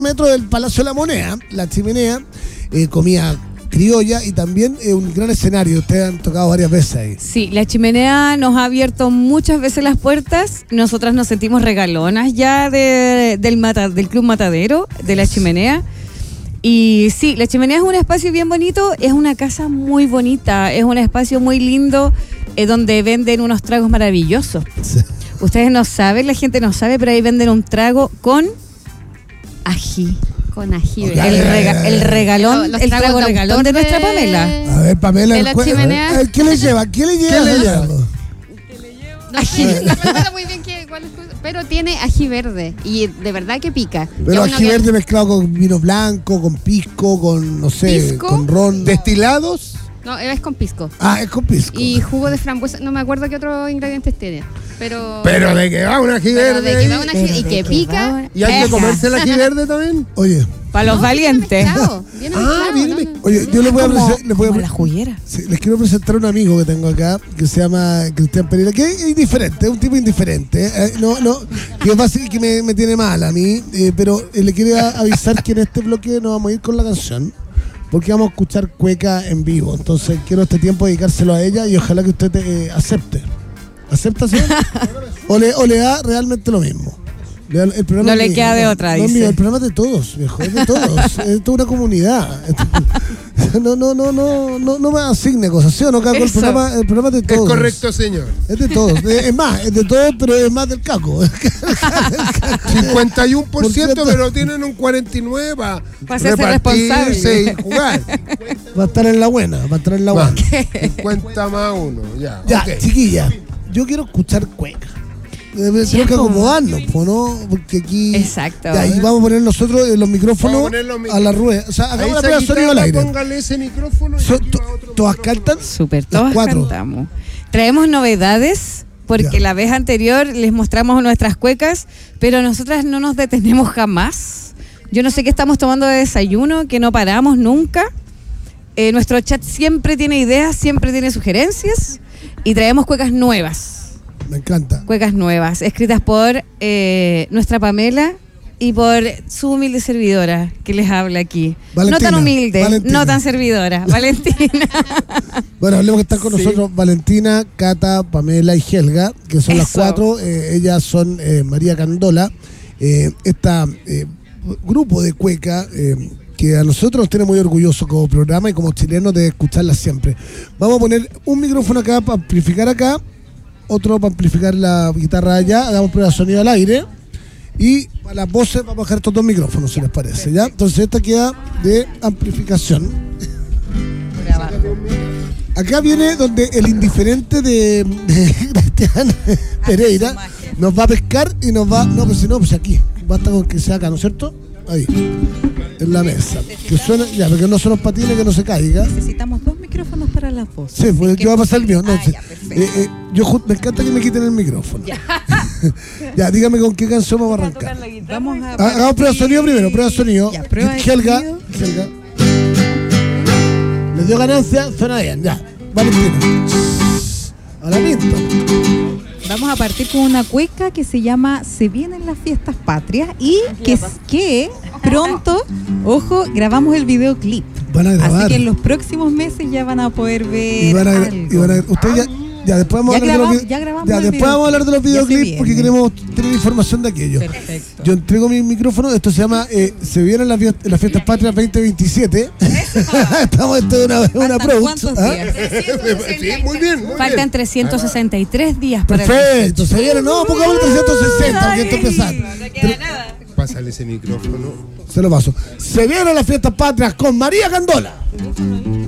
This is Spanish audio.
metros del Palacio de la Moneda, la chimenea, comida criolla y también un gran escenario. Ustedes han tocado varias veces ahí. Sí, la chimenea nos ha abierto muchas veces las puertas. Nosotras nos sentimos regalonas ya del Club Matadero, de la chimenea. Y sí, la chimenea es un espacio bien bonito, es una casa muy bonita, es un espacio muy lindo donde venden unos tragos maravillosos. Sí. Ustedes no saben, la gente no sabe, pero ahí venden un trago con ají. Con ají. Okay. El regalón, el trago regalón de nuestra Pamela. A ver, Pamela, de la chimenea. ¿Qué le lleva? ¿Qué le lleva? Ají. No me acuerdo muy bien cuál es, pero tiene ají verde y de verdad que pica. Pero ají verde mezclado con vino blanco, con pisco, con, no sé, ¿pisco? Con ron. ¿Destilados? No, es con pisco. Ah, es con pisco. Y jugo de frambuesa, no me acuerdo qué otros ingredientes tiene. Pero de que va un ají verde. De que va un ají y que pica. ¿Y hay que comerse el ají verde también? Oye. Para los valientes. Viene mezclado. Oye, yo les voy a la juguera. Sí, les quiero presentar a un amigo que tengo acá, que se llama Cristian Pereira, que es indiferente, es un tipo indiferente. Que me tiene mal a mí, pero le quiero avisar que en este bloque nos vamos a ir con la canción, porque vamos a escuchar cueca en vivo. Entonces quiero este tiempo dedicárselo a ella y ojalá que usted acepte. ¿Acepta, señor? o le da realmente lo mismo. El no le queda de otra, dice. Mío, el programa es de todos, viejo, es de todos. Es toda una comunidad. No me asigne cosas, ¿sí o no, Caco? El programa es de todos. Es correcto, señor. Es de todos. Es más, es de todos, pero es más del Caco. 51%, pero tienen un 49% para hacerse responsable y jugar. Va a estar en la buena, 50 más 1, ya. Ya, okay. Chiquilla, yo quiero escuchar cueca. Tenemos que acomodarnos, ¿no? Porque aquí. Exacto. Ahí vamos a poner nosotros los micrófonos a la rueda. O sea, hagamos la prueba de sonido al aire. Póngale ese micrófono. ¿Todas cantan? Súper, todas cantamos. Traemos novedades, porque la vez anterior les mostramos nuestras cuecas, pero nosotras no nos detenemos jamás. Yo no sé qué estamos tomando de desayuno, que no paramos nunca. Nuestro chat siempre tiene ideas, siempre tiene sugerencias, y traemos cuecas nuevas. Me encanta. Cuecas nuevas, escritas por nuestra Pamela y por su humilde servidora que les habla aquí. Valentina, no tan humilde, Valentina. No tan servidora, Valentina. Bueno, hablemos que están con nosotros Valentina, Cata, Pamela y Helga, que son las cuatro. Ellas son María Candola. Grupo de cueca que a nosotros nos tiene muy orgullosos como programa y como chilenos de escucharlas siempre. Vamos a poner un micrófono acá para amplificar acá, otro para amplificar la guitarra allá, hagamos prueba de sonido al aire y para las voces vamos a dejar estos dos micrófonos, si les parece, ¿ya? Entonces esta queda de amplificación. Acá viene donde el indiferente de Cristian Pereira nos va a pescar y nos va... No, pues si no, pues aquí. Basta con que sea acá, ¿no es cierto? Ahí, en la mesa. Que suena, ya, porque no son los patines, que no se caiga. Necesitamos dos micrófonos para las voces. Sí, pues yo voy a pasar el mío. No, ya, me encanta que me quiten el micrófono. Ya. Ya, dígame con qué canción vamos a arrancar. Hagamos prueba de sonido primero, prueba de sonido. Ya, prueba de Helga. Les dio ganancia, suena bien, ya. Valentina. Ahora listo. Vamos a partir con una cueca que se llama Se vienen las fiestas patrias y que pronto, ojo, grabamos el videoclip. Van a grabar. Así que en los próximos meses ya van a poder ver y van a ustedes ya después vamos después vamos a hablar de los videoclips porque queremos tener información de aquello. Perfecto. Yo entrego mi micrófono, esto se llama Se vienen las fiestas patrias 2027. Esto es una ¿Cuántos días? Sí, muy bien. Faltan 363 días para perfecto, se vienen, no, pongamos 360 porque esto empezar. No queda nada. Pásale ese micrófono. Se lo paso. Se vienen las fiestas patrias con María Candola.